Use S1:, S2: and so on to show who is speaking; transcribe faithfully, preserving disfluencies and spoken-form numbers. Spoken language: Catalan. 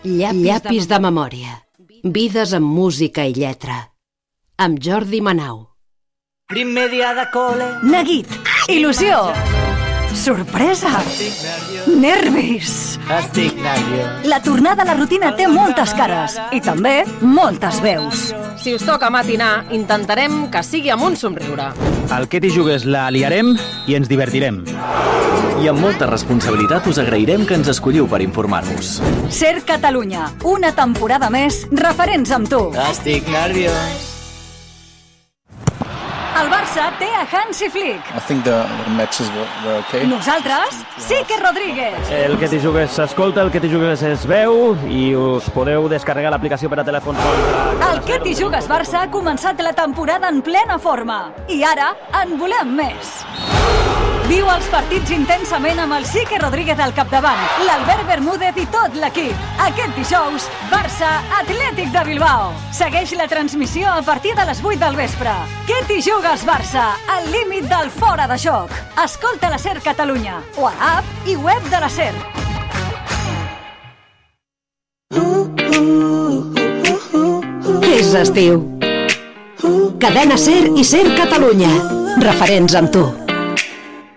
S1: Llapis de memòria. Vides amb música i lletra. Amb Jordi Manau.
S2: Primer dia de col·le.
S3: Neguit. Il·lusió. Sorpresa. Nervis.
S2: Estic nerviós.
S3: La tornada a la rutina té moltes cares i també moltes veus.
S4: Si us toca matinar, intentarem que sigui amb un somriure.
S5: Al Què t'hi jugues la liarem i ens divertirem.
S6: I amb molta responsabilitat us agrairem que ens escolliu per informar-vos.
S3: Ser Catalunya, una temporada més, referents amb tu.
S2: Estic nerviós.
S3: El Barça té a Hansi Flick.
S7: I think the, the matches were, were okay.
S3: Nosaltres, Sique Rodríguez.
S5: El Què t'hi jugues s'escolta, el Què t'hi jugues es veu i us podeu descarregar l'aplicació per a telèfons.
S3: El Què t'hi jugues Barça ha començat la temporada en plena forma. I ara en volem més. Viu els partits intensament amb el Sique Rodríguez al capdavant, l'Albert Bermúdez i tot l'equip. Aquest dijous, Barça Atlètic de Bilbao. Segueix la transmissió a partir de les vuit del vespre. Què t'hi jugues Barça? Al límit del fora de joc. Escolta la SER Catalunya o a l'app i web de la SER.
S1: És estiu. Cadena SER i SER Catalunya. Referents amb tu.